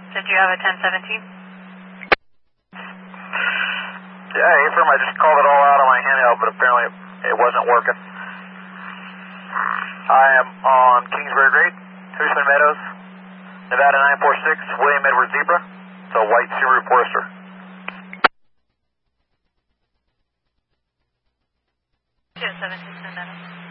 Did you have a 1017? Yeah, affirm, I just called it all out on my handheld, but apparently it wasn't working. I am on Kingsbury Grade, Houston Meadows, Nevada 946, William Edward Zebra. It's a white Subaru Forester. Yeah, 17 Nevada.